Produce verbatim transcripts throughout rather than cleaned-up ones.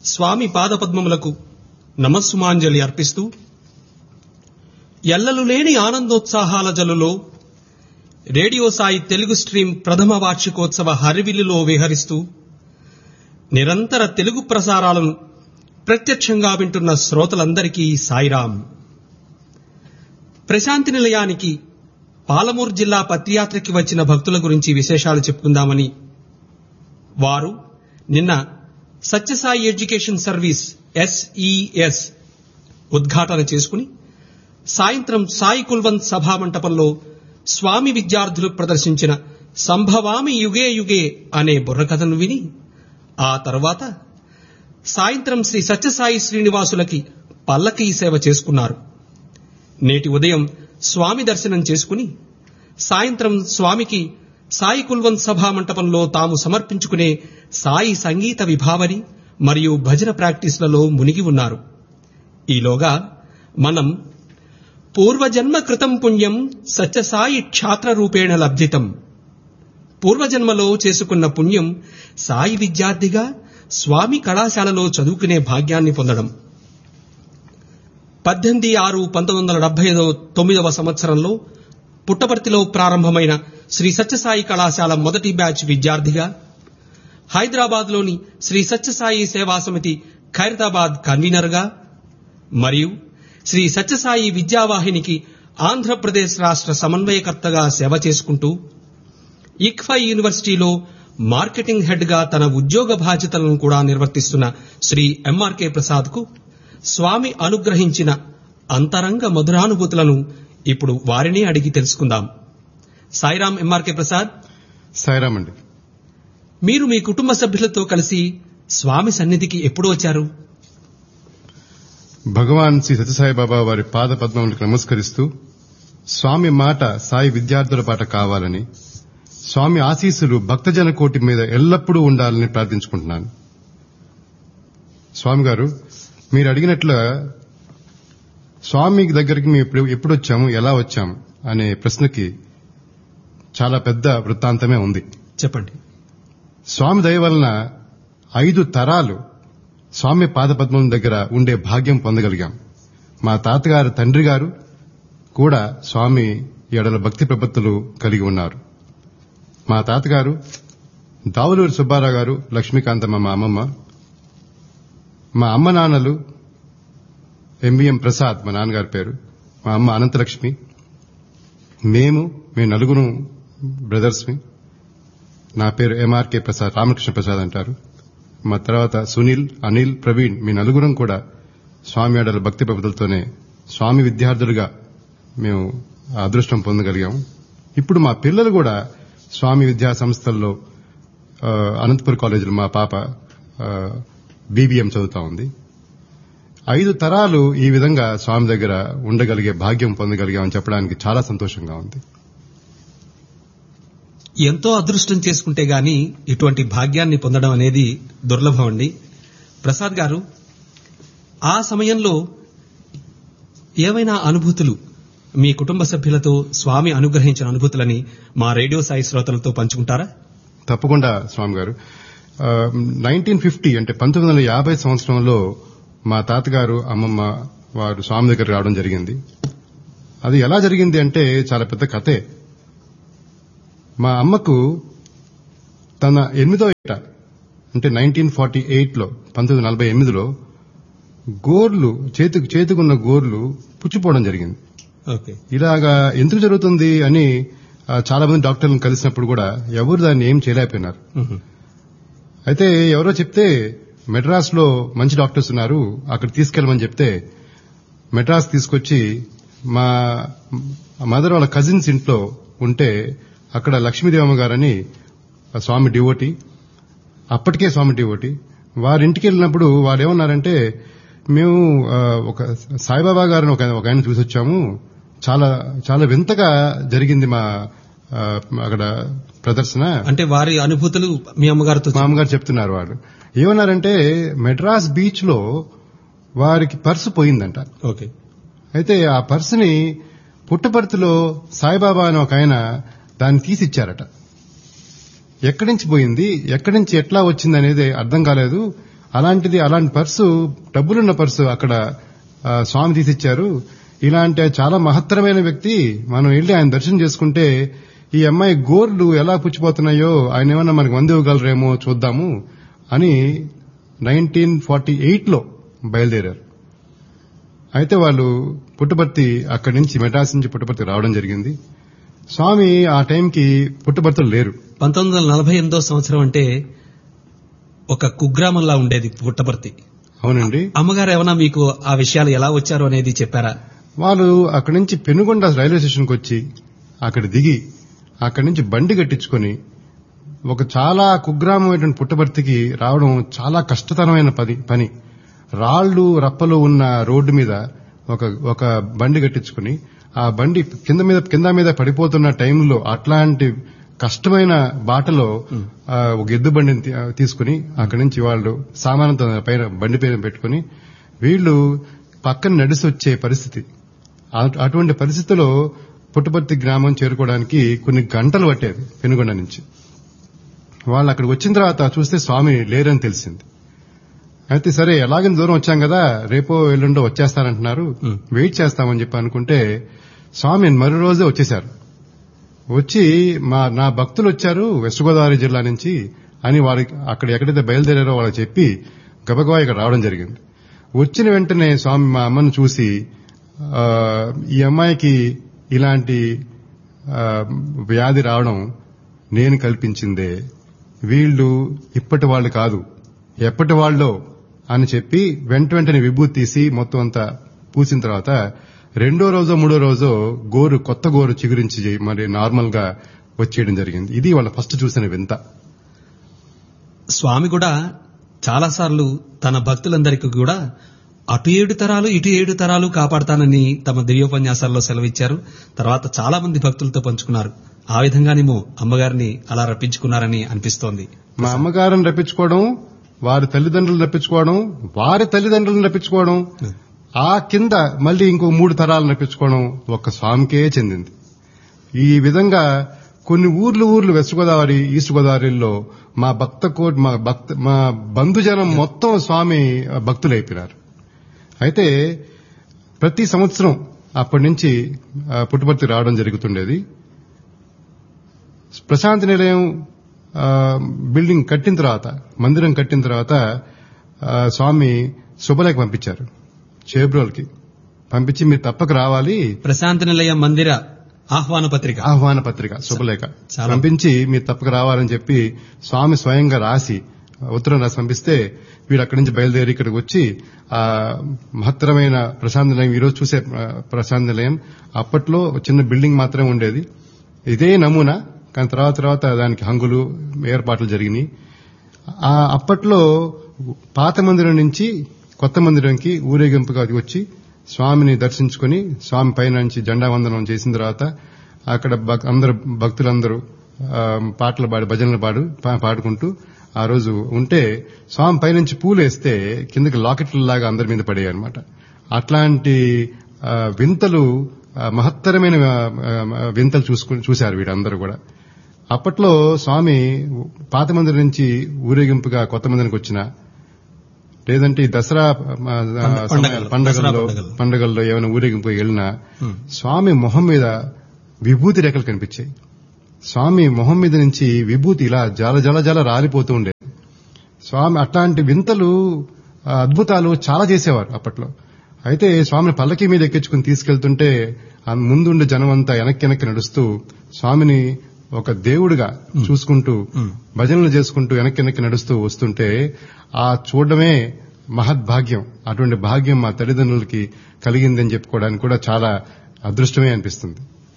స్వామి పాదపద్మములకు నమస్సుమాంజలి అర్పిస్తూ ఎల్లలు లేని ఆనందోత్సాహాల జలులో రేడియో సాయి తెలుగు స్ట్రీమ్ ప్రథమ వార్షికోత్సవ హరివిల్లులో విహరిస్తూ నిరంతర తెలుగు ప్రసారాలను ప్రత్యక్షంగా వింటున్న శ్రోతలందరికీ సాయిరాం. ప్రశాంతి నిలయానికి పాలమూరు జిల్లా పత్రియాత్రకి వచ్చిన భక్తుల గురించి విశేషాలు చెప్పుకుందామని వారు నిన్న సత్యసాయి ఎడ్యుకేషన్ సర్వీస్ ఎస్ఈఎస్ ఉద్ఘాటన చేసుకుని సాయంత్రం సాయి కుల్వంత్ సభామంటపంలో స్వామి విద్యార్థులు ప్రదర్శించిన సంభవామి యుగే యుగే అనే బుర్రకథను విని ఆ తర్వాత సాయంత్రం శ్రీ సత్యసాయి శ్రీనివాసులకి పల్లకీ సేవ చేసుకున్నారు. నేటి ఉదయం స్వామి దర్శనం చేసుకుని సాయంత్రం స్వామికి సాయి కుల్వంత్ సభామంటపంలో తాము సమర్పించుకునే సాయి సంగీత విభావరి మరియు భజన ప్రాక్టీస్లలో మునిగి ఉన్నారు. ఈలోగా మనం పూర్వజన్మ కృతం పుణ్యం సత్యసాయి క్షాత్ర రూపేణ లబ్ధితం, పూర్వజన్మలో చేసుకున్న పుణ్యం సాయి విద్యార్థిగా స్వామి కళాశాలలో చదువుకునే భాగ్యాన్ని పొందడం. పద్దెనిమిది ఆరు పంతొమ్మిది వందల డెబ్బై తొమ్మిదవ సంవత్సరంలో పుట్టపర్తిలో ప్రారంభమైన శ్రీ సత్యసాయి కళాశాల మొదటి బ్యాచ్ విద్యార్థిగా, హైదరాబాద్లోని శ్రీ సత్యసాయి సేవా సమితి ఖైరతాబాద్ కన్వీనర్గా మరియు శ్రీ సత్యసాయి విద్యావాహినికి ఆంధ్రప్రదేశ్ రాష్ట్ర సమన్వయకర్తగా సేవ చేసుకుంటూ ఇక్ఫై యూనివర్సిటీలో మార్కెటింగ్ హెడ్ గా తన ఉద్యోగ బాధ్యతలను కూడా నిర్వర్తిస్తున్న శ్రీ ఎంఆర్కే ప్రసాద్ కు స్వామి అనుగ్రహించిన అంతరంగ మధురానుభూతులను ఇప్పుడు వారినే అడిగి తెలుసుకుందాం. సాయిరాం ఎంఆర్కే ప్రసాద్. సాయిరాం అండి. మీరు మీ కుటుంబ సభ్యులతో కలిసి స్వామి సన్నిధికి ఎప్పుడు వచ్చారు? భగవాన్ శ్రీ సత్యసాయి బాబా వారి పాద పద్మములకు నమస్కరిస్తూ స్వామి మాట సాయి విద్యార్థుల పాట కావాలని, స్వామి ఆశీస్సులు భక్తజన కోటి మీద ఎల్లప్పుడూ ఉండాలని ప్రార్థించుకుంటున్నాను. స్వామి గారు, మీరు అడిగినట్లుగా స్వామి దగ్గరికి మేము ఎప్పుడు వచ్చాము, ఎలా వచ్చాము అనే ప్రశ్నకి చాలా పెద్ద వృత్తాంతమే ఉంది. చెప్పండి. స్వామి దయ వలన ఐదు తరాలు స్వామి పాదపద్మం దగ్గర ఉండే భాగ్యం పొందగలిగాం. మా తాతగారు తండ్రి గారు కూడా స్వామి ఎడల భక్తి ప్రపత్తులు కలిగి ఉన్నారు. మా తాతగారు దావులూరి సుబ్బారావు గారు, లక్ష్మీకాంతమ్మ మా అమ్మమ్మ, మా అమ్మ నాన్నలు ఎంబీఎం ప్రసాద్ మా నాన్నగారి పేరు, మా అమ్మ అనంతలక్ష్మి, మేము మేము నలుగురు బ్రదర్స్మి. నా పేరు ఎంఆర్కే ప్రసాద్, రామకృష్ణ ప్రసాద్ అంటారు. మా తర్వాత సునీల్, అనిల్, ప్రవీణ్, మీ నలుగురం కూడా స్వామి ఆడల భక్తి ప్రపదలతోనే స్వామి విద్యార్థులుగా మేము అదృష్టం పొందగలిగాము. ఇప్పుడు మా పిల్లలు కూడా స్వామి విద్యా సంస్థల్లో అనంతపురం కాలేజీలో మా పాప బీబీఎం చదువుతా ఉంది. ఐదు తరాలు ఈ విధంగా స్వామి దగ్గర ఉండగలిగే భాగ్యం పొందగలిగామని చెప్పడానికి చాలా సంతోషంగా ఉంది. ఎంతో అదృష్టం చేసుకుంటే గాని ఇటువంటి భాగ్యాన్ని పొందడం అనేది దుర్లభం అండి. ప్రసాద్ గారు, ఆ సమయంలో ఏవైనా అనుభూతులు మీ కుటుంబ సభ్యులతో స్వామి అనుగ్రహించిన అనుభూతులని మా రేడియో సాయి శ్రోతలతో పంచుకుంటారా? తప్పకుండా స్వామి గారు. నైన్టీన్ ఫిఫ్టీ అంటే పంతొమ్మిది వందల యాభై సంవత్సరంలో మా తాతగారు, అమ్మమ్మ వారు స్వామి దగ్గర రావడం జరిగింది. అది ఎలా జరిగింది అంటే చాలా పెద్ద కథే. మా అమ్మకు తన ఎనిమిదో ఏట అంటే నైన్టీన్ ఫార్టీ ఎయిట్ లో పంతొమ్మిది నలభై ఎనిమిదిలో గోర్లు చేతికి చేతికున్న గోర్లు పుచ్చిపోవడం జరిగింది. ఇలాగా ఎందుకు జరుగుతుంది అని చాలా మంది డాక్టర్లను కలిసినప్పుడు కూడా ఎవరు దాన్ని ఏం చేయలేకపోయినారు. అయితే ఎవరో చెప్తే మెడ్రాస్ లో మంచి డాక్టర్స్ ఉన్నారు, అక్కడ తీసుకెళ్లమని చెప్తే మెడ్రాస్ తీసుకొచ్చి మా మదర్ వాళ్ళ కజిన్స్ ఇంట్లో ఉంటే అక్కడ లక్ష్మీదేవమ్మ గారని స్వామి డివోటి, అప్పటికే స్వామి డివోటి, వారింటికి వెళ్ళినప్పుడు వారు ఏమన్నారంటే, మేము ఒక సాయిబాబా గారిని ఒక ఆయన చూసి వచ్చాము, చాలా చాలా వింతగా జరిగింది మా అక్కడ ప్రదర్శన అంటే వారి అనుభూతులు మీ అమ్మగారితో మా అమ్మగారు చెప్తున్నారు. వారు ఏమన్నారంటే మెడ్రాస్ బీచ్ లో వారికి పర్సు పోయిందంట. ఓకే. అయితే ఆ పర్సుని పుట్టపర్తిలో సాయిబాబా అని ఒక ఆయన దాన్ని తీసిచ్చారట. ఎక్కడి నుంచి పోయింది, ఎక్కడి నుంచి ఎట్లా వచ్చింది అనేది అర్థం కాలేదు. అలాంటిది అలాంటి పర్సు, డబ్బులున్న పర్సు అక్కడ ఆ, స్వామి తీసిచ్చారు. ఇలాంటి చాలా మహత్తరమైన వ్యక్తి, మనం వెళ్లి ఆయన దర్శనం చేసుకుంటే ఈ అమ్మాయి గోర్లు ఎలా పుచ్చిపోతున్నాయో ఆయన ఏమన్నా మనకు మంది ఇవ్వగలరేమో చూద్దాము అని నైన్టీన్ ఫార్టీ ఎయిట్ లో బయలుదేరారు. అయితే వాళ్ళు పుట్టపర్తి, అక్కడి నుంచి మెడ్రాస్ నుంచి పుట్టపర్తి రావడం జరిగింది. స్వామి ఆ టైంకి పుట్టపర్తిలో లేరు. పంతొమ్మిది వందల నలభై ఎనిమిదో సంవత్సరం అంటే ఒక కుగ్రామంలా ఉండేది పుట్టపర్తి. అవునండి. అమ్మగారు ఏమన్నా మీకు ఆ విషయాలు ఎలా వచ్చారు అనేది చెప్పారా? వాళ్ళు అక్కడి నుంచి పెనుగొండ రైల్వే స్టేషన్కి వచ్చి అక్కడ దిగి అక్కడి నుంచి బండి కట్టించుకొని ఒక చాలా కుగ్రామమైనటువంటి పుట్టపర్తికి రావడం చాలా కష్టతరమైన పని పని రాళ్లు రప్పలు ఉన్న రోడ్డు మీద ఒక ఒక బండి కట్టించుకుని ఆ బండి కింద మీద కింద మీద పడిపోతున్న టైంలో అట్లాంటి కష్టమైన బాటలో ఆ, ఒక ఎద్దు బండిని తీ- తీసుకుని అక్కడి నుంచి వాళ్ళు సామానంతో పైన బండి పైన పెట్టుకుని వీళ్లు పక్కన నడిచి వచ్చే పరిస్థితి. అటు- అటువంటి పరిస్థితిలో పుట్టపర్తి గ్రామం చేరుకోవడానికి కొన్ని గంటలు పట్టేది పెనుగొండ నుంచి. వాళ్ళు అక్కడికి వచ్చిన తర్వాత చూస్తే స్వామి లేరని తెలిసింది. అయితే సరే ఎలాగని దూరం వచ్చాం కదా, రేపో ఎల్లుండో వచ్చేస్తానంటున్నారు, మ్. వెయిట్ చేస్తామని చెప్పి అనుకుంటే స్వామి మరో రోజే వచ్చేశారు. వచ్చి మా నా భక్తులు వచ్చారు వెస్ట్ గోదావరి జిల్లా నుంచి అని వారికి అక్కడ ఎక్కడైతే బయలుదేరారో వాళ్ళకి చెప్పి గబగబా ఇక్కడ రావడం జరిగింది. వచ్చిన వెంటనే స్వామి మా అమ్మను చూసి ఆ, ఈ అమ్మాయికి ఇలాంటి ఆ, వ్యాధి రావడం నేను కల్పించిందే, వీళ్ళు ఇప్పటి వాళ్ళు కాదు ఎప్పటి వాళ్ళో అని చెప్పి వెంట వెంటనే విభూతి తీసి మొత్తం అంతా పూసిన తర్వాత రెండో రోజో మూడో రోజో గోరు కొత్త గోరు చిగురించి మరి నార్మల్ గా వచ్చేయడం జరిగింది. ఇది వాళ్ళ ఫస్ట్ చూసిన వింత. స్వామి కూడా చాలాసార్లు తన భక్తులందరికీ కూడా అటు ఏడు తరాలు ఇటు ఏడు తరాలు కాపాడతానని తమ దివ్యోపన్యాసాల్లో సెలవిచ్చారు. తర్వాత చాలా మంది భక్తులతో పంచుకున్నారు. ఆ విధంగానేమో అమ్మగారిని అలా రప్పించుకున్నారని అనిపిస్తోంది. మా అమ్మగారిని రప్పించుకోవడం, వారి తల్లిదండ్రులను రప్పించుకోవడం, వారి తల్లిదండ్రులను రప్పించుకోవడం, ఆ కింద మళ్ళీ ఇంకో మూడు తరాలను రప్పించుకోవడం ఒక్క స్వామికే చెందింది. ఈ విధంగా కొన్ని ఊర్లు ఊర్లు వెస్ట్ గోదావరి, ఈస్ట్ గోదావరిలో మా భక్త కోట్ మా భక్త మా బంధుజనం మొత్తం స్వామి భక్తులైపోయినారు. అయితే ప్రతి సంవత్సరం అప్పటి నుంచి ఆ, పుట్టపర్తి రావడం జరుగుతుండేది. ప్రశాంతి నిలయం ఆ, బిల్డింగ్ కట్టిన తర్వాత, మందిరం కట్టిన తర్వాత ఆ, స్వామి శుభలేఖ పంపించారు చేబ్రోల్కి. పంపించి మీరు తప్పక రావాలి, ప్రశాంతి నిలయం మందిర ఆహ్వాన పత్రిక ఆహ్వాన పత్రిక శుభలేఖ చాలా- పంపించి మీరు తప్పక రావాలని చెప్పి స్వామి స్వయంగా రాసి ఉత్తరం రాసి పంపిస్తే వీడు అక్కడి నుంచి బయలుదేరి ఇక్కడికి వచ్చి ఆ మహత్తరమైన ప్రశాంతి నిలయం, ఈరోజు చూసే ఆ, ప్రశాంతి నిలయం అప్పట్లో చిన్న బిల్డింగ్ మాత్రమే ఉండేది. ఇదే నమూనా, కానీ తర్వాత తర్వాత దానికి హంగులు ఏర్పాట్లు జరిగినాయి. ఆ అప్పట్లో పాత మందిరం నుంచి కొత్త మందిరంకి ఊరేగింపుగా అది వచ్చి స్వామిని దర్శించుకుని స్వామి పైన నుంచి జెండా వందనం చేసిన తర్వాత అక్కడ భక్- అందరు భక్తులందరూ ఆ, పాటలు పాడి భజనలు పాడు పా- పాడుకుంటూ ఆ రోజు ఉంటే స్వామి పైనుంచి పూలు వేస్తే కిందకి లాకెట్లలాగా అందరి మీద పడేవి అనమాట. అట్లాంటి ఆ, వింతలు, ఆ, మహత్తరమైన ఆ, ఆ, వింతలు చూసుకు చూశారు వీరందరూ కూడా. అప్పట్లో స్వామి పాత మందిరం నుంచి ఊరేగింపుగా కొత్త మందిరానికి వచ్చిన, లేదంటే ఈ దసరా ఆ, పండగలు, సమయ- దసరా పండగల్లో పండగలు. పండగల్లో ఏమైనా ఊరేగింపు వెళ్ళినా హ్మ్. స్వామి మొహం మీద విభూతి రేఖలు కనిపించాయి. స్వామి మొహం మీద నుంచి విభూతి ఇలా జల జల జల రాలిపోతూ ఉండేది. స్వామి అట్లాంటి వింతలు, ఆ, అద్భుతాలు చాలా చేసేవారు అప్పట్లో. అయితే స్వామిని పల్లకి మీద ఎక్కించుకుని తీసుకెళ్తుంటే ఆ ముందుండే జనం అంతా వెనక్కి వెనక్కి నడుస్తూ స్వామిని ఒక దేవుడిగా చూసుకుంటూ మ్. భజనలు చేసుకుంటూ వెనక్కి వెనక్కి నడుస్తూ వస్తుంటే ఆ చూడడమే మహద్భాగ్యం. అటువంటి భాగ్యం మా తల్లిదండ్రులకి కలిగిందని చెప్పుకోవడానికి కూడా చాలా అదృష్టమే అనిపిస్తుంది.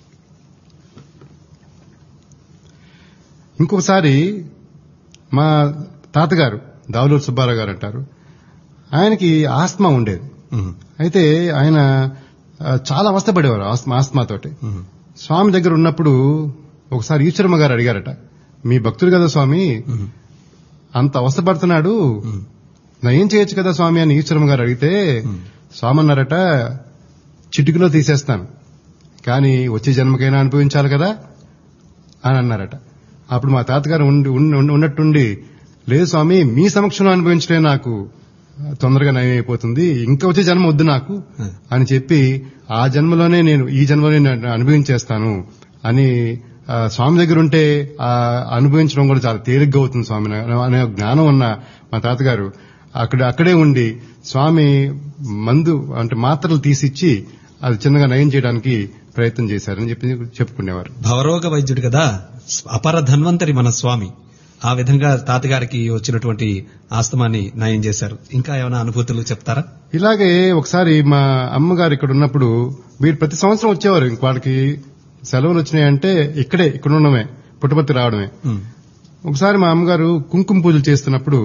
ఇంకొకసారి మా తాతగారు దావులూరు సుబ్బారావు గారు అంటారు, ఆయనకి ఆస్మా ఉండేది. హ్మ్. అయితే ఆయన ఆ, చాలా అవస్థపడేవారు ఆస్మా ఆస్మాతోటి. హ్మ్. స్వామి దగ్గర ఉన్నప్పుడు ఒకసారి ఈశ్వరమ్మ గారు అడిగారట, మీ భక్తుడు కదా స్వామి, హ్మ్. అంత అవస్థపడుతున్నాడు, హ్మ్. నా ఏం చేయొచ్చు కదా స్వామి అని ఈశ్వరమ్మ గారు అడిగితే హ్మ్. స్వామి అన్నారట, చిటికలో తీసేస్తాను, కానీ వచ్చే జన్మకైనా అనుభవించాలి కదా అని అన్నారట. అప్పుడు మా తాతగారు ఉండి- ఉండి- ఉన్నట్టుండి లేదు స్వామి మీ సమక్షంలో అనుభవించడే నాకు తొందరగా నయం అయిపోతుంది, ఇంకా వచ్చే జన్మ వద్దు నాకు అని చెప్పి ఆ జన్మలోనే నేను ఈ జన్మలోనే నేను అనుభవించేస్తాను అని ఆ, స్వామి దగ్గర ఉంటే ఆ అనుభవించడం కూడా చాలా తేలిగ్గా అవుతుంది స్వామి అనే జ్ఞానం ఉన్న మా తాతగారు అక్కడ అక్కడే ఉండి స్వామి మందు అంటే మాత్రలు తీసిచ్చి అది చిన్నగా నయం చేయడానికి ప్రయత్నం చేశారని చెప్పి చెప్పుకునేవారు. భవరోగ వైద్యుడు కదా, అపర ధన్వంతరి మన స్వామి. ఆ విధంగా తాతగారికి వచ్చినటువంటి ఆస్తమాన్ని నయం చేశారు. ఇంకా ఏమైనా అనుభూతులు చెప్తారా? ఇలాగే ఒకసారి మా అమ్మగారు ఇక్కడ ఉన్నప్పుడు వీరు ప్రతి సంవత్సరం వచ్చేవారు. ఇంక వాళ్ళకి సెలవులు వచ్చినాయంటే ఇక్కడే ఇక్కడ ఉండడమే, పుట్టపర్తి రావడమే. ఒకసారి మా అమ్మగారు కుంకుమ పూజలు చేస్తున్నప్పుడు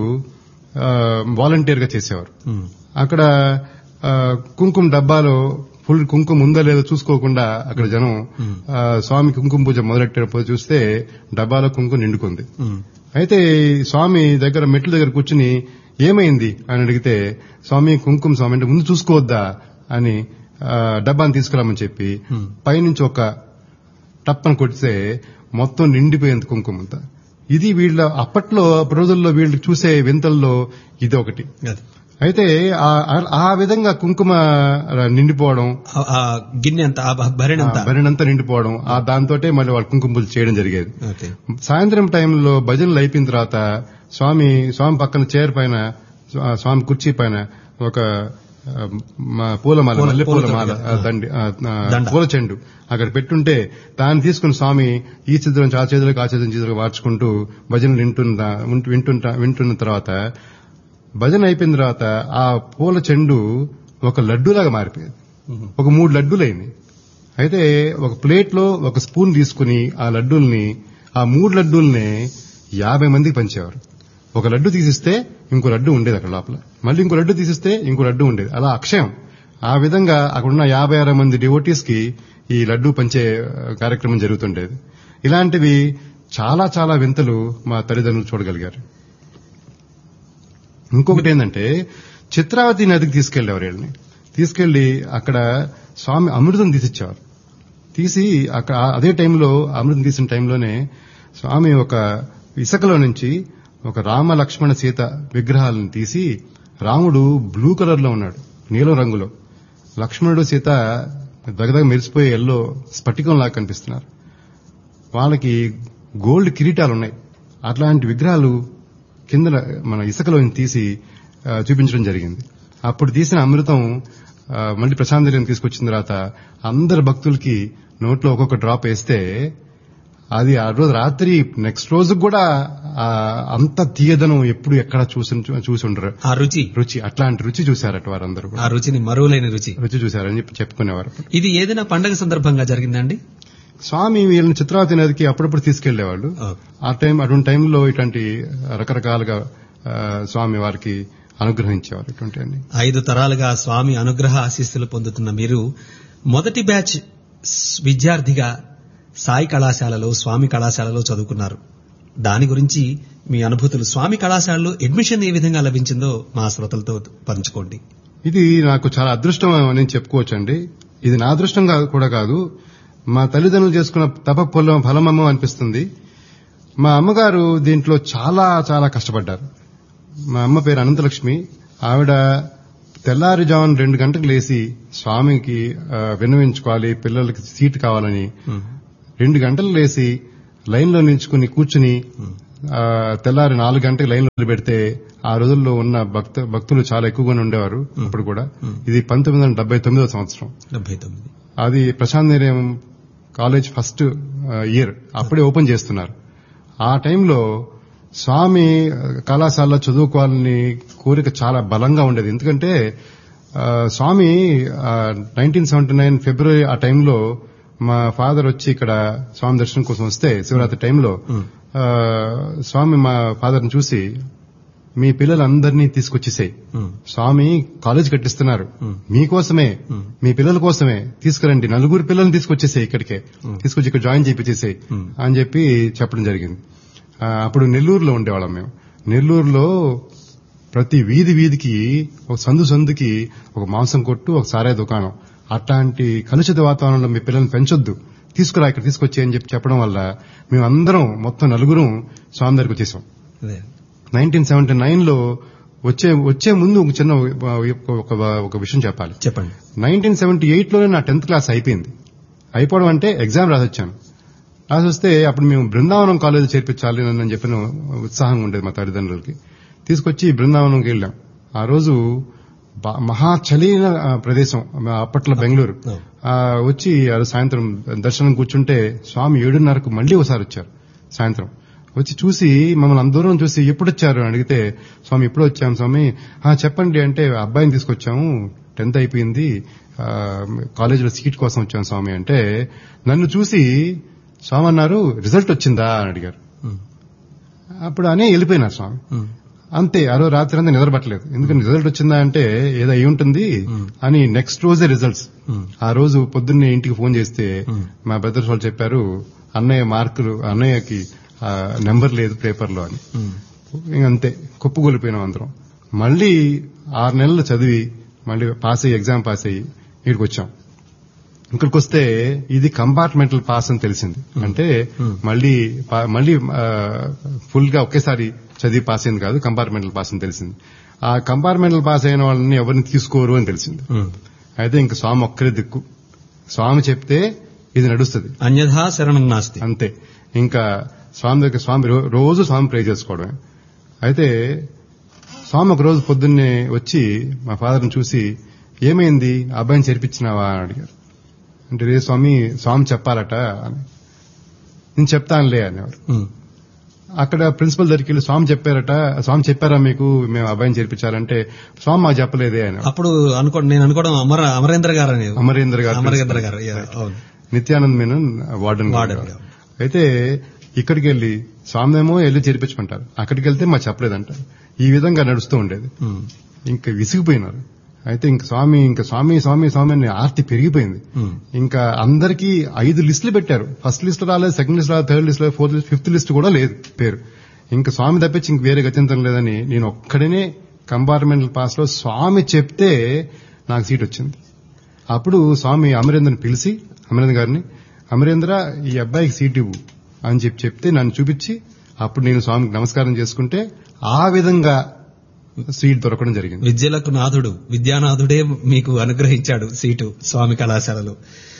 వాలంటీర్ గా చేసేవారు. అక్కడ ఆ, కుంకుమ డబ్బాలో ఫుల్ కుంకుమ ఉందో లేదో చూసుకోకుండా అక్కడ జనం ఆ, స్వామి కుంకుమ పూజ మొదలెట్టేటప్పుడు చూస్తే డబ్బాలో కుంకుమ నిండుకుంది. అయితే స్వామి దగ్గర మెట్ల దగ్గర కూర్చుని ఏమైంది అని అడిగితే స్వామి కుంకుమ స్వామి అంటే ముందు చూసుకోవద్దా అని ఆ, డబ్బాని తీసుకురామని చెప్పి పైనుంచి ఒక టప్పని కొడితే మొత్తం నిండిపోయింది కుంకుమ అంతా. ఇది వీళ్ళ అప్పట్లో రోజుల్లో వీళ్ళు చూసే వింతల్లో ఇది ఒకటి. అయితే ఆ- ఆ విధంగా కుంకుమ నిండిపోవడం, ఆ- ఆ గిన్నె అంతా, ఆ భరణంతా భరణంతా నిండిపోవడం, ఆ దాంతోటే మళ్ళీ వాళ్ళు కుంకుమ పూజ చేయడం జరిగేది. ఓకే. సాయంత్రం టైంలో భజనలు అయిపోయిన తర్వాత స్వామి స్వామి పక్కన చైర్ పైన స్వా- స్వామి కుర్చీ పైన ఒక ఆ, మా పూలమాల పూల- మల్లె పూల పూలమాల దండ. ఆ, దండి ఆ, ఆ, దండ. పూల చెండు అక్కడ పెట్టుంటే దాన్ని తీసుకుని స్వామి ఈ చిత్రం ఆ చేతులకు ఆ చేతులు చేతులకు మార్చుకుంటూ భజనలు వింటున్న వింటుంటా వింటున్న తర్వాత భజన అయిపోయిన తర్వాత ఆ పూల చెండు ఒక లడ్డూలాగా మారిపోయింది. ఒక మూడు లడ్డూలైంది. అయితే ఒక ప్లేట్ లో ఒక స్పూన్ తీసుకుని ఆ లడ్డూల్ని ఆ మూడు లడ్డూల్ని యాభై మందికి పంచేవారు. ఒక లడ్డు తీసిస్తే ఇంకో లడ్డు ఉండేది అక్కడ లోపల, మళ్ళీ ఇంకో లడ్డు తీసిస్తే ఇంకో లడ్డు ఉండేది, అలా అక్షయం. ఆ విధంగా అక్కడున్న యాభై అరవై మంది డివోటీస్ కి ఈ లడ్డు పంచే కార్యక్రమం జరుగుతుండేది. ఇలాంటివి చాలా చాలా వింతలు మా తల్లిదండ్రులు చూడగలిగారు. ఇంకొకటి ఏంటంటే చిత్రావతి నదికి తీసుకెళ్లేవారు వీళ్ళని. తీసుకెళ్లి అక్కడ స్వామి అమృతం తీసిచ్చేవారు. తీసి అక్కడ అదే టైంలో అమృతం తీసిన టైంలోనే స్వామి ఒక ఇసుకలో నుంచి ఒక రామ లక్ష్మణ సీత విగ్రహాలను తీసి, రాముడు బ్లూ కలర్ లో ఉన్నాడు, నీలం రంగులో, లక్ష్మణుడు సీత దగదగ మెరిసిపోయే ఎల్లో స్ఫటికంలాగా కనిపిస్తున్నారు. వాళ్ళకి గోల్డ్ కిరీటాలు ఉన్నాయి. అట్లాంటి విగ్రహాలు కింద మన ఇసుకలో తీసి ఆ, చూపించడం జరిగింది. అప్పుడు తీసిన అమృతం ఆ, మళ్ళీ ప్రశాంత్ తీసుకొచ్చిన తర్వాత అందరు భక్తులకి నోట్లో ఒక్కొక్క డ్రాప్ వేస్తే అది ఆ రోజు రాత్రి నెక్స్ట్ రోజు కూడా ఆ, అంత తీయదనం ఎప్పుడు ఎక్కడ చూసి చూసి ఉండరు. ఆ రుచి రుచి అట్లాంటి రుచి చూశారట వారందరూ కూడా. ఆ రుచిని మరువలేని రుచి రుచి చూశారని చెప్పి చెప్పుకునేవారు. ఇది ఏదైనా పండగ సందర్భంగా జరిగిందండి? స్వామి వీళ్ళని చిత్రావతి నదికి అప్పుడప్పుడు తీసుకెళ్లేవాళ్ళు. ఆ టైం అటువంటి టైంలో ఇటువంటి రకరకాలుగా ఆ, స్వామి వారికి అనుగ్రహించేవారు. ఇటువంటి అన్ని ఐదు తరాలుగా స్వామి అనుగ్రహ ఆశీస్సులు పొందుతున్న మీరు మొదటి బ్యాచ్ స్- విద్యార్థిగా సాయి కళాశాలలో, స్వామి కళాశాలలో చదువుకున్నారు. దాని గురించి మీ అనుభూతులు, స్వామి కళాశాలలో అడ్మిషన్ ఏ విధంగా లభించిందో మా శ్రోతలతో పంచుకోండి. ఇది నాకు చాలా అదృష్టం అని చెప్పుకోవచ్చండి. ఇది నా అదృష్టం కా- కూడా కాదు, మా తల్లిదండ్రులు చేసుకున్న తప పొలం ఫలమమ్మ అనిపిస్తుంది. మా అమ్మగారు దీంట్లో చాలా చాలా కష్టపడ్డారు. మా అమ్మ పేరు అనంతలక్ష్మి. ఆవిడ తెల్లారుజామున రెండు గంటలకు లేసి స్వామికి ఆ, విన్నవించుకోవాలి, పిల్లలకి సీట్ కావాలని రెండు గంటలు లేసి లైన్లో నిల్చుకుని కూర్చుని ఆ, తెల్లారి నాలుగు గంటలకు లైన్లో పెడితే ఆ రోజుల్లో ఉన్న భక్త భక్తులు చాలా ఎక్కువగానే ఉండేవారు. అప్పుడు కూడా ఇది పంతొమ్మిది వందల డెబ్బై తొమ్మిదో సంవత్సరం. డెబ్బై తొమ్మిది అది ప్రశాంత్ నిలయం కాలేజ్ ఫస్ట్ ఇయర్ అప్పుడే ఓపెన్ చేస్తున్నారు. ఆ టైంలో స్వామి కళాశాలలో చదువుకోవాలని కోరిక చాలా బలంగా ఉండేది. ఎందుకంటే ఆ, స్వామి నైన్టీన్ సెవెంటీ నైన్ ఫిబ్రవరి ఆ టైంలో మా ఫాదర్ వచ్చి ఇక్కడ స్వామి దర్శనం కోసం వస్తే శివరాత్రి టైంలో ఆ, స్వామి మా ఫాదర్ ని చూసి, మీ పిల్లలందరినీ తీసుకొచ్చేసాయి, స్వామి కాలేజ్ కట్టిస్తున్నారు, మీకోసమే మీ పిల్లల కోసమే తీసుకురండి, నలుగురు పిల్లల్ని తీసుకొచ్చేసాయి, ఇక్కడికే తీసుకొచ్చి ఇక్కడ జాయిన్ చేయించేసాయి అని చెప్పి చెప్పడం జరిగింది. ఆ, అప్పుడు నెల్లూరులో ఉండేవాళ్ళం మేము. నెల్లూరులో ప్రతి వీధి వీధికి ఒక సందు సందుకి ఒక మాంసం కొట్టు, ఒక సారాయి దుకాణం. అట్లాంటి కలుషిత వాతావరణంలో మీ పిల్లల్ని పెంచొద్దు, తీసుకురా ఇక్కడ తీసుకొచ్చి అని చెప్పి చెప్పడం వల్ల మేమందరం మొత్తం నలుగురం స్వామి దగ్గరికి వచ్చేసాం. అదే. నైన్టీన్ సెవెంటీ నైన్ లో వచ్చే వచ్చే ముందు ఒక చిన్న ఒక ఒక విషయం చెప్పాలి. చెప్పండి. నైన్టీన్ సెవెంటీ ఎయిట్ లోనే నా టెన్త్ క్లాస్ అయిపోయింది. అయిపోవడం అంటే ఎగ్జామ్ రాసొచ్చాను. రాసొస్తే అప్పుడు మేము బృందావనం కాలేజ్ చేర్పించాలి అని చెప్పిన ఉత్సాహంగా ఉండేది మా తల్లిదండ్రులకి. తీసుకొచ్చి బృందావనంకి వెళ్ళాం. ఆ రోజు మహా చలిన ప్రదేశం అప్పట్లో బెంగళూరు. వచ్చి సాయంత్రం దర్శనం కూర్చుంటే స్వామి ఏడున్నరకు మళ్లీ ఒకసారి వచ్చారు. సాయంత్రం వచ్చి చూసి మమ్మల్ని అందరం చూసి ఎప్పుడు వచ్చారు అని అడిగితే, స్వామి ఎప్పుడు వచ్చాము స్వామి, చెప్పండి అంటే అబ్బాయిని తీసుకొచ్చాము, టెన్త్ అయిపోయింది, కాలేజీలో సీట్ కోసం వచ్చాము స్వామి అంటే, నన్ను చూసి స్వామి అన్నారు, రిజల్ట్ వచ్చిందా అని అడిగారు. అప్పుడు అనే వెళ్ళిపోయినారు స్వామి. అంతే. ఆ రోజు రాత్రి అంతా నిద్రపట్టలేదు. ఎందుకంటే రిజల్ట్ వచ్చిందా అంటే ఏదో అయి ఉంటుంది అని. నెక్స్ట్ రోజే రిజల్ట్స్. ఆ రోజు పొద్దున్నే ఇంటికి ఫోన్ చేస్తే మా బ్రదర్స్ వాళ్ళు చెప్పారు, అన్నయ్య మార్కులు, అన్నయ్యకి నెంబర్ లేదు పేపర్లో అని. ఇంకంతే కుప్పగొలిపోయినాం అందరం. మళ్లీ ఆరు నెలలు చదివి మళ్లీ పాస్ అయ్యి ఎగ్జామ్ పాస్ అయ్యి ఇక్కడికి వచ్చాం. ఇక్కడికి వస్తే ఇది కంపార్ట్మెంటల్ పాస్ అని తెలిసింది. అంటే మళ్లీ మళ్లీ ఫుల్ గా ఒకేసారి చదివి పాస్ అయింది కాదు, కంపార్ట్మెంటల్ పాస్ అని తెలిసింది. ఆ కంపార్ట్మెంటల్ పాస్ అయిన వాళ్ళని ఎవరిని తీసుకోరు అని తెలిసింది. అయితే ఇంక స్వామి ఒక్కరే దిక్కు. స్వామి చెప్తే ఇది నడుస్తుంది, అన్యథా శరణం నాస్తి. అంతే. ఇంకా స్వామి దగ్గర స్వామి రోజు స్వామి ప్రే చేసుకోవడమే. అయితే స్వామి ఒక రోజు పొద్దున్నే వచ్చి మా ఫాదర్ని చూసి, ఏమైంది అబ్బాయిని చేర్పించినావా అని అడిగారు. అంటే రే స్వామి, స్వామి చెప్పాలట అని. నేను చెప్తానులే అనేవారు. అక్కడ ప్రిన్సిపల్ దగ్గరికి వెళ్ళి స్వామి చెప్పారట, స్వామి చెప్పారా మీకు మేము అబ్బాయిని చేర్పించాలంటే, స్వామి మాకు చెప్పలేదే అని. అప్పుడు అనుకోండి, నేను అనుకోవడం అమర అమరేంద్ర గారు అనేది. అమరేంద్ర గారు అమరేంద్ర గారు నిత్యానంద్ మేనన్ వార్డెన్ గారు. అయితే ఇక్కడికి వెళ్లి స్వామి ఏమో వెళ్లి చేర్పించమంటారు, అక్కడికి వెళ్తే మాకు చెప్పలేదంటారు. ఈ విధంగా నడుస్తూ ఉండేది. ఇంకా విసిగిపోయినారు. అయితే ఇంకా స్వామి ఇంకా స్వామి స్వామి స్వామి అని ఆర్తి పెరిగిపోయింది. ఇంకా అందరికీ ఐదు లిస్టులు పెట్టారు. ఫస్ట్ లిస్ట్ రాలేదు, సెకండ్ లిస్ట్ రాలేదు, థర్డ్ లిస్ట్ లేదు, ఫోర్త్ లిస్ట్, ఫిఫ్త్ లిస్ట్ కూడా లేదు పేరు. ఇంకా స్వామి తప్పించి ఇంక వేరే గత్యంతరం లేదని నేను ఒక్కడనే కంపార్ట్మెంటల్ పాస్ లో స్వామి చెప్తే నాకు సీట్ వచ్చింది. అప్పుడు స్వామి అమరేంద్రని పిలిచి, అమరేంద్ర గారిని, అమరేంద్ర ఈ అబ్బాయికి సీట్ ఇవ్వు అని చెప్పి చెప్తే నన్ను చూపించి, అప్పుడు నేను స్వామికి నమస్కారం చేసుకుంటే ఆ విధంగా సీట్ దొరకడం జరిగింది. విద్యలకు నాథుడు, విద్యానాథుడే మీకు అనుగ్రహించాడు సీటు స్వామి కళాశాలలో.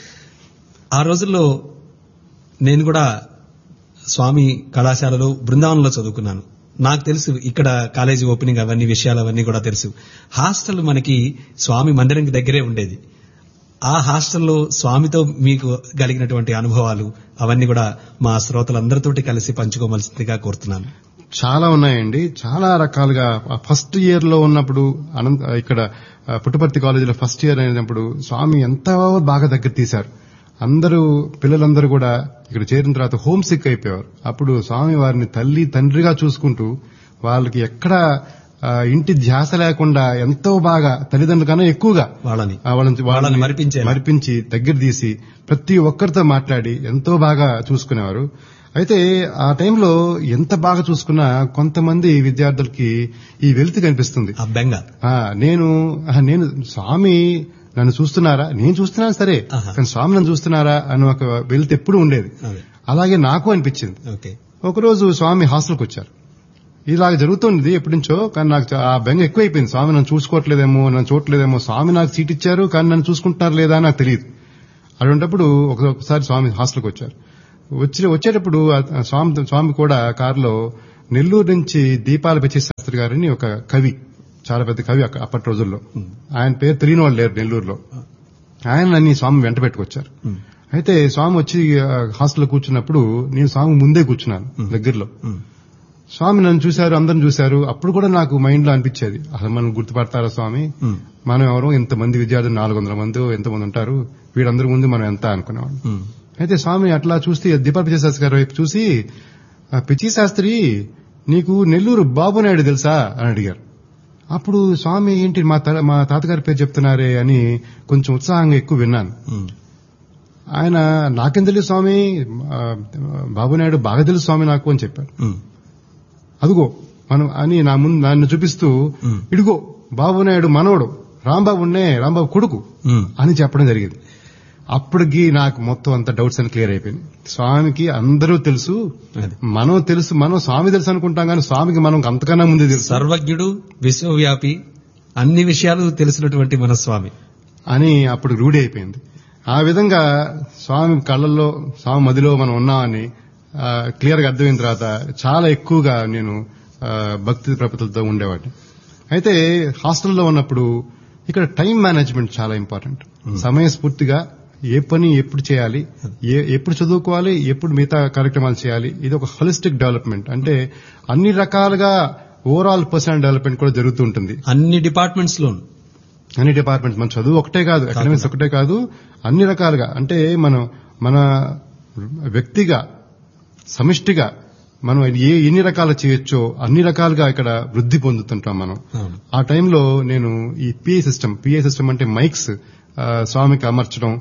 ఆ రోజుల్లో నేను కూడా స్వామి కళాశాలలో బృందావనంలో చదువుకున్నాను. నాకు తెలుసు ఇక్కడ కాలేజీ ఓపెనింగ్ అవన్నీ విషయాలు అవన్నీ కూడా తెలుసు. హాస్టల్ మనకి స్వామి మందిరంకి దగ్గరే ఉండేది. ఆ హాస్టల్లో స్వామితో మీకు కలిగినటువంటి అనుభవాలు అవన్నీ కూడా మా శ్రోతలందరితోటి కలిసి పంచుకోవలసిందిగా కోరుతున్నాను. చాలా ఉన్నాయండి, చాలా రకాలుగా. ఫస్ట్ ఇయర్ లో ఉన్నప్పుడు అనంత ఇక్కడ పుట్టపర్తి కాలేజీలో ఫస్ట్ ఇయర్ అయినప్పుడు స్వామి ఎంతో బాగా దగ్గర తీశారు. అందరూ పిల్లలందరూ కూడా ఇక్కడ చేరిన తర్వాత హోమ్ సిక్ అయిపోయారు. అప్పుడు స్వామి వారిని తల్లి తండ్రిగా చూసుకుంటూ వాళ్ళకి ఎక్కడ ఇంటి ధ్యాస లేకుండా ఎంతో బాగా తల్లిదండ్రుల కన్నా ఎక్కువగా వాళ్ళని వాళ్ళని మరిపించి దగ్గర తీసి ప్రతి ఒక్కరితో మాట్లాడి ఎంతో బాగా చూసుకునేవారు. అయితే ఆ టైంలో ఎంత బాగా చూసుకున్నా కొంతమంది విద్యార్థులకి ఈ వెలితి కనిపిస్తుంది. నేను నేను స్వామి నన్ను చూస్తున్నారా, నేను చూస్తున్నాను సరే, కానీ స్వామి నన్ను చూస్తున్నారా అని ఒక వెలితి ఎప్పుడు ఉండేది. అలాగే నాకు అనిపించింది. ఒకరోజు స్వామి హాస్టల్కి వచ్చారు. ఇలాగ జరుగుతుంది ఎప్పటి నుంచో, కానీ నాకు ఆ బెంగ ఎక్కువైపోయింది. స్వామి నన్ను చూసుకోవట్లేదేమో, నన్ను చూడట్లేదేమో, స్వామి నాకు సీట్ ఇచ్చారు కానీ నన్ను చూసుకుంటున్నారు లేదా నాకు తెలియదు. అటువంటిప్పుడు ఒకసారి స్వామి హాస్టల్కి వచ్చారు. వచ్చి వచ్చేటప్పుడు స్వామి స్వామి కూడా కారులో నెల్లూరు నుంచి దీపాల పిచ్చి శాస్త్రి గారని ఒక కవి, చాలా పెద్ద కవి అప్పటి రోజుల్లో, ఆయన పేరు తెలియని వాళ్ళు లేరు నెల్లూరులో. ఆయన నన్ను స్వామి వెంట పెట్టుకొచ్చారు. అయితే స్వామి వచ్చి హాస్టల్లో కూర్చున్నప్పుడు నేను స్వామి ముందే కూర్చున్నాను దగ్గరలో. స్వామి నన్ను చూశారు, అందరిని చూశారు. అప్పుడు కూడా నాకు మైండ్ లో అనిపించేది, అసలు మనం గుర్తుపడతారా స్వామి, మనం ఎవరో ఎంతమంది విద్యార్థులు, నాలుగు వందల మంది ఎంతమంది ఉంటారు, వీళ్ళందరి ముందు మనం ఎంత అనుకునేవాడు. అయితే స్వామి అట్లా చూస్తే దీపాల పిచ్చి శాస్త్రి గారి వైపు చూసి, పిచ్చి శాస్త్రి నీకు నెల్లూరు బాబునాయుడు తెలుసా అని అడిగారు. అప్పుడు స్వామి ఏంటి మా మా తాతగారి పేరు చెప్తున్నారే అని కొంచెం ఉత్సాహంగా ఎక్కువ విన్నాను. ఆయన నాకేం తెలుసు స్వామి, బాబునాయుడు బాగా తెలుసు స్వామి నాకు అని చెప్పారు. అదిగో మనం అని నా ముందు నన్ను చూపిస్తూ, ఇదిగో బాబునాయుడు మనవడు రాంబాబునే, రాంబాబు కొడుకు అని చెప్పడం జరిగింది. అప్పటికి నాకు మొత్తం అంత డౌట్స్ అని క్లియర్ అయిపోయింది. స్వామికి అందరూ తెలుసు, మనం తెలుసు, మనం స్వామి తెలుసు అనుకుంటాం కానీ స్వామికి మనం అంతకన్నా ముందే తెలుసు. సర్వజ్ఞుడు, విశ్వవ్యాపి, అన్ని విషయాలు తెలిసినటువంటి మన స్వామి అని అప్పుడు రూఢి అయిపోయింది. ఆ విధంగా స్వామి కళ్ళల్లో, స్వామి మదిలో మనం ఉన్నామని క్లియర్ గా అర్థమైన తర్వాత చాలా ఎక్కువగా నేను భక్తి ప్రపత్తులతో ఉండేవాడిని. అయితే హాస్టల్లో ఉన్నప్పుడు ఇక్కడ టైం మేనేజ్మెంట్ చాలా ఇంపార్టెంట్. సమయస్ఫూర్తిగా ఏ పని ఎప్పుడు చేయాలి, ఎప్పుడు చదువుకోవాలి, ఎప్పుడు మిగతా కార్యక్రమాలు చేయాలి, ఇది ఒక హోలిస్టిక్ డెవలప్మెంట్. అంటే అన్ని రకాలుగా ఓవరాల్ పర్సనల్ డెవలప్మెంట్ కూడా జరుగుతూ ఉంటుంది అన్ని డిపార్ట్మెంట్స్ లో. అన్ని డిపార్ట్మెంట్స్, మన చదువు ఒకటే కాదు, అకాడమిక్స్ ఒకటే కాదు, అన్ని రకాలుగా. అంటే మనం మన వ్యక్తిగా సమిష్టిగా మనం ఏ ఎన్ని రకాలు చేయొచ్చో అన్ని రకాలుగా ఇక్కడ వృద్ధి పొందుతుంటాం మనం. ఆ టైంలో నేను ఈ పిఏ సిస్టమ్ పిఏ సిస్టమ్ అంటే మైక్స్ స్వామికి అమర్చడం,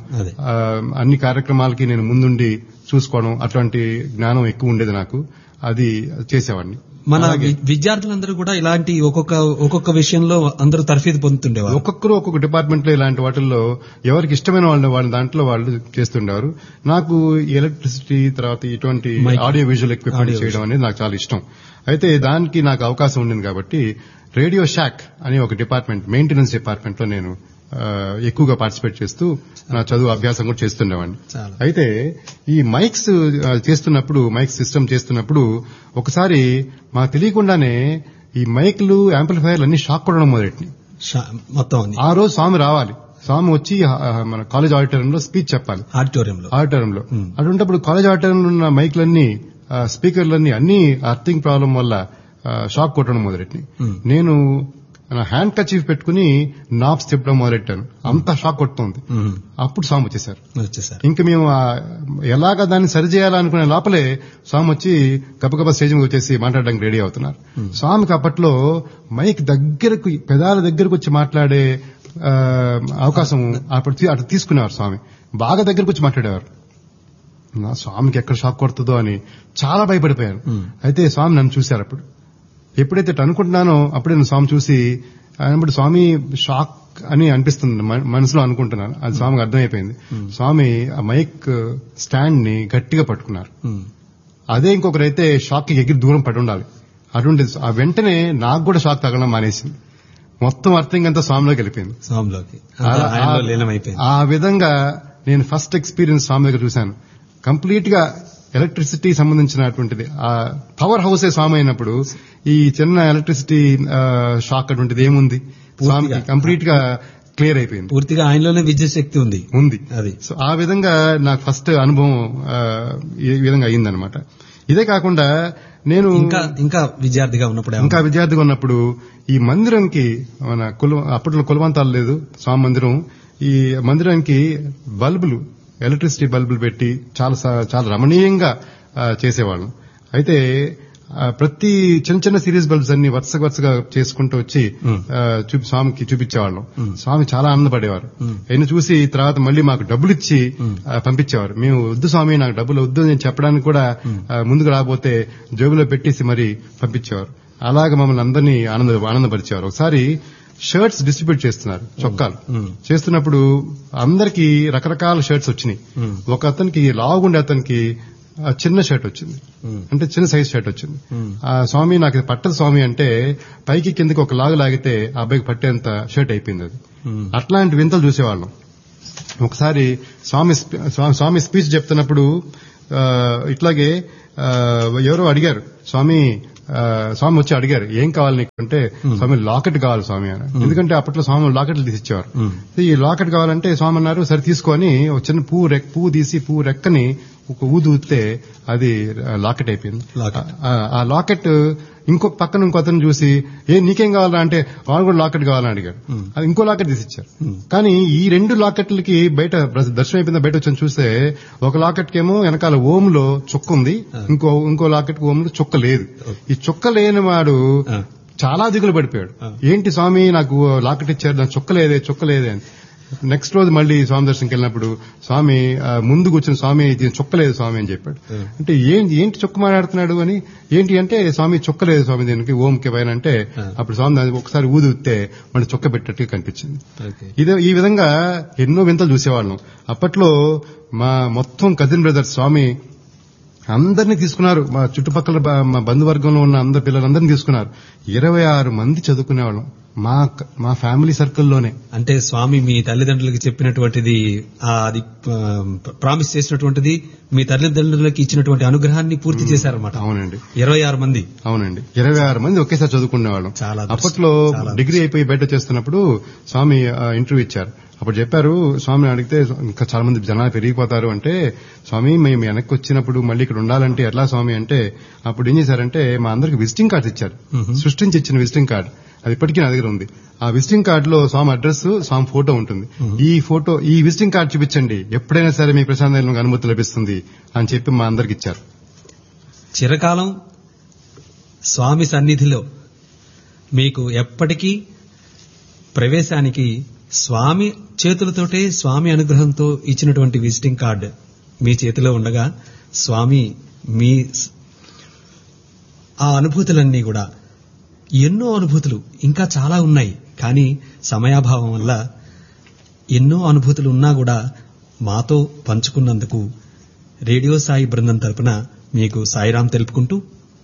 అన్ని కార్యక్రమాలకి నేను ముందుండి చూసుకోవడం, అట్లాంటి జ్ఞానం ఎక్కువ ఉండేది నాకు. అది చేసేవాడిని. మన విద్యార్థులందరూ కూడా ఇలాంటి ఒక్కొక్క ఒక్కొక్క విషయంలో అందరూ తర్ఫీదు పొందుతుండేవారు. ఒక్కొక్కరు ఒక్కొక్క డిపార్ట్మెంట్ లో ఇలాంటి వాటిల్లో ఎవరికి ఇష్టమైన వాళ్ళు వాళ్ళ దాంట్లో వాళ్ళు చేస్తుండేవారు. నాకు ఎలక్ట్రిసిటీ తర్వాత ఇటువంటి ఆడియో విజువల్ ఎక్విప్మెంట్ చేయడం అనేది నాకు చాలా ఇష్టం. అయితే దానికి నాకు అవకాశం ఉండింది కాబట్టి రేడియో షాక్ అనే ఒక డిపార్ట్మెంట్, మెయింటెనెన్స్ డిపార్ట్మెంట్ లో నేను ఎక్కువగా పార్టిసిపేట్ చేస్తూ నా చదువు అభ్యాసం కూడా చేస్తుండేవాడిని. అయితే ఈ మైక్స్ చేస్తున్నప్పుడు, మైక్ సిస్టమ్ చేస్తున్నప్పుడు ఒకసారి మాకు తెలియకుండానే ఈ మైక్లు, యాంప్లిఫైర్లు అన్ని షాక్ కొట్టడం మొదలెట్టినాయి. మొత్తం ఆ రోజు స్వామి రావాలి, స్వామి వచ్చి మన కాలేజ్ ఆడిటోరియంలో స్పీచ్ చెప్పాలి. ఆడిటోరియంలో ఆడిటోరియంలో అటువంటిప్పుడు కాలేజ్ ఆడిటోరియంలో ఉన్న మైక్లన్నీ, స్పీకర్లన్నీ అన్ని అర్థింగ్ ప్రాబ్లం వల్ల షాక్ కొట్టడం మొదలెట్టినాయి. నేను నా హ్యాండ్ కచీఫ్ పెట్టుకుని నాబ్స్ తిప్పడం మొదలెట్టాను. అంతా షాక్ కొడుతోంది. అప్పుడు స్వామి వచ్చేసారు. ఇంకా మేము ఎలాగా దాన్ని సరిచేయాలనుకునే లోపలే స్వామి వచ్చి గబగబా స్టేజ్ మీద వచ్చేసి మాట్లాడడానికి రెడీ అవుతున్నారు. స్వామికి అప్పట్లో మైక్ దగ్గరకు, పెదాల దగ్గరకు వచ్చి మాట్లాడే అవకాశం అప్పుడు అటు తీసుకునేవారు. స్వామి బాగా దగ్గరకు వచ్చి మాట్లాడేవారు. నా స్వామికి ఎక్కడ షాక్ కొడుతుందో అని చాలా భయపడిపోయాను. అయితే స్వామి నన్ను చూశారు. అప్పుడు ఎప్పుడైతే అనుకుంటున్నానో అప్పుడే నేను స్వామి చూసి, అప్పుడు స్వామి షాక్ అని అనిపిస్తుంది మనసులో అనుకుంటున్నాను. అది స్వామికి అర్థమైపోయింది. స్వామి ఆ మైక్ స్టాండ్ ని గట్టిగా పట్టుకున్నారు. అదే ఇంకొకరైతే షాక్ కి ఎగిరి దూరం పడి ఉండాలి. అటువంటి ఆ వెంటనే నాకు కూడా షాక్ తగలడం మానేసింది. మొత్తం అర్థం అంతా స్వామిలోకి వెళ్ళిపోయింది. ఆ విధంగా నేను ఫస్ట్ ఎక్స్పీరియన్స్ స్వామి దగ్గర చూశాను. కంప్లీట్ గా ఎలక్ట్రిసిటీ సంబంధించినటువంటిది ఆ పవర్ హౌసే స్వామి అయినప్పుడు ఈ చిన్న ఎలక్ట్రిసిటీ షాక్ అటువంటిది ఏముంది, స్వామికి కంప్లీట్ గా క్లియర్ అయిపోయింది. పూర్తిగా ఆయనలోనే విద్యుత్ శక్తి ఉంది ఉంది అది. సో ఆ విధంగా నాకు ఫస్ట్ అనుభవం ఈ విధంగా అయిందనమాట. ఇదే కాకుండా నేను ఇంకా ఇంకా విద్యార్థిగా ఉన్నప్పుడు ఇంకా విద్యార్థిగా ఉన్నప్పుడు ఈ మందిరంకి, మన కుల అప్పట్లో కులవంతాలు లేదు, స్వామి మందిరం, ఈ మందిరానికి బల్బులు, ఎలక్ట్రిసిటీ బల్బులు పెట్టి చాలా చాలా రమణీయంగా చేసేవాళ్ళం. అయితే ప్రతి చిన్న చిన్న సిరీస్ బల్బ్స్ అన్ని వరుస వరుసగా చేసుకుంటూ వచ్చి స్వామికి చూపించేవాళ్ళం. స్వామి చాలా ఆనందపడేవారు. ఆయన చూసి తర్వాత మళ్ళీ మాకు డబ్బులు ఇచ్చి పంపించేవారు. మేము వద్దు స్వామి, నాకు డబ్బులు వద్దు అని చెప్పడానికి కూడా ముందుకు రాబోతే జేబులో పెట్టేసి మరీ పంపించేవారు. అలాగే మమ్మల్ని అందరినీ ఆనంద ఆనందపరిచేవారు. ఒకసారి షర్ట్స్ డిస్ట్రిబ్యూట్ చేస్తున్నారు, చొక్కాలు చేస్తున్నప్పుడు అందరికి రకరకాల షర్ట్స్ వచ్చినాయి. ఒక అతనికి లావుగుండే అతనికి చిన్న షర్ట్ వచ్చింది, అంటే చిన్న సైజ్ షర్ట్ వచ్చింది. ఆ స్వామి నాకు ఇది పట్టదు స్వామి అంటే పైకి కిందకి ఒక లాగు లాగితే ఆ అబ్బాయికి పట్టేంత షర్ట్ అయిపోయింది అది. అట్లాంటి వింతలు చూసేవాళ్ళం. ఒకసారి స్వామి స్వామి స్పీచ్ చెప్తున్నప్పుడు ఇట్లాగే ఎవరో అడిగారు, స్వామి స్వామి వచ్చి అడిగారు ఏం కావాలి నీకు అంటే, స్వామి లాకెట్ కావాలి స్వామి అని. ఎందుకంటే అప్పట్లో స్వామి లాకెట్లు తీసిచ్చేవారు. ఈ లాకెట్ కావాలంటే స్వామి అన్నారు సరే తీసుకొని ఒక చిన్న పువ్వు రెక్ పువ్వు తీసి పువ్వు రెక్కని ఒక ఊదు ఊదితే అది లాకెట్ అయిపోయింది. ఆ లాకెట్ ఇంకొక పక్కన ఇంకో అతను చూసి ఏ నీకేం కావాలా అంటే వాళ్ళు కూడా లాకెట్ కావాలని అడిగాడు. అది ఇంకో లాకెట్ తీసిచ్చారు. కానీ ఈ రెండు లాకెట్లకి బయట దర్శనం అయిపోయిందా బయట వచ్చని చూస్తే ఒక లాకెట్ కేమో వెనకాల ఓం లో చుక్క ఉంది, ఇంకో ఇంకో లాకెట్ ఓం లో చుక్క లేదు. ఈ చుక్క లేని వాడు చాలా దిగులు పడిపోయాడు. ఏంటి స్వామి నాకు లాకెట్ ఇచ్చారు, దాని చుక్క లేదే చుక్క లేదే అని. నెక్స్ట్ రోజు మళ్ళీ స్వామి దర్శనంకి వెళ్ళినప్పుడు స్వామి ఆ, ముందు కూర్చుని స్వామి ఇది చొక్కలేదు స్వామి అని చెప్పాడు. అంటే ఏం ఏంటి చొక్క మాట్లాడుతున్నాడు అని, ఏంటి అంటే స్వామి చొక్కలేదు స్వామి దీనికి ఓంకి పైన అంటే అప్పుడు స్వామి దాన్ని ఒకసారి ఊదితే మన చొక్క పెట్టినట్టుగా కనిపించింది. ఇదే ఈ విధంగా ఎన్నో వింతలు చూసేవాళ్ళం. అప్పట్లో మా మొత్తం కజిన్ బ్రదర్స్ స్వామి అందరినీ తీసుకున్నారు. మా చుట్టుపక్కల బ- మా బంధువర్గంలో ఉన్న అందరి పిల్లలందరినీ తీసుకున్నారు. ఇరవై ఆరు మంది చదువుకునేవాళ్ళం మా మా ఫ్యామిలీ సర్కిల్లోనే. అంటే స్వామి మీ తల్లిదండ్రులకి చెప్పినటువంటిది ఆ, అది ప్రామిస్ చేసినటువంటిది మీ తల్లిదండ్రులకి ఇచ్చినటువంటి అనుగ్రహాన్ని పూర్తి చేశారన్నమాట. అవునండి ఇరవై ఆరు మంది అవునండి ఇరవై ఆరు మంది ఒకేసారి చదువుకునేవాళ్ళం. చాలా అదృష్టం. అప్పట్లో చాలా డిగ్రీ అయిపోయి బయట చేస్తున్నప్పుడు స్వామి ఆ, ఇంటర్వ్యూ ఇచ్చారు. అప్పుడు చెప్పారు, స్వామిని అడిగితే ఇంకా చాలా మంది జనాలు పెరిగిపోతారు అంటే, స్వామి మేము వెనక్కి వచ్చినప్పుడు మళ్ళీ ఇక్కడ ఉండాలంటే ఎట్లా స్వామి అంటే, అప్పుడు ఏం చేశారంటే మా అందరికి విజిటింగ్ కార్డ్స్ ఇచ్చారు. సృష్టించి ఇచ్చిన విజిటింగ్ కార్డ్ అది ఇప్పటికీ నా దగ్గర ఉంది. ఆ విజిటింగ్ కార్డ్ లో స్వామి అడ్రస్, స్వామి ఫోటో ఉంటుంది. ఈ ఫోటో ఈ విజిటింగ్ కార్డ్ చూపించండి, ఎప్పుడైనా సరే మీ ప్రశాంత అనుమతి లభిస్తుంది అని చెప్పి మా అందరికి ఇచ్చారు. చిరకాలం స్వామి సన్నిధిలో మీకు ఎప్పటికీ ప్రవేశానికి స్వామి చేతులతోటే, స్వామి అనుగ్రహంతో ఇచ్చినటువంటి విజిటింగ్ కార్డు మీ చేతిలో ఉండగా, స్వామి మీ స్- ఆ అనుభూతులన్నీ కూడా ఎన్నో అనుభూతులు ఇంకా చాలా ఉన్నాయి. కానీ సమయాభావం వల్ల ఎన్నో అనుభూతులు ఉన్నా కూడా మాతో పంచుకున్నందుకు రేడియో సాయి బృందం తరపున మీకు సాయిరాం తెలుపుకుంటూ,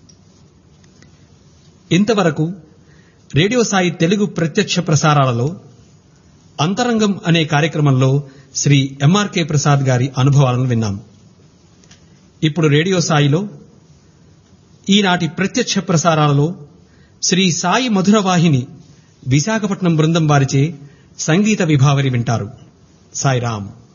ఇంతవరకు రేడియో సాయి తెలుగు ప్రత్యక్ష ప్రసారాలలో అంతరంగం అనే కార్యక్రమంలో శ్రీ ఎంఆర్కే ప్రసాద్ గారి అనుభవాలను విన్నాం. ఇప్పుడు రేడియో సాయిలో ఈనాటి ప్రత్యక్ష ప్రసారాలలో శ్రీ సాయి మధురవాహిని విశాఖపట్నం బృందం వారిచే సంగీత విభావరి వింటారు. సాయిరాం.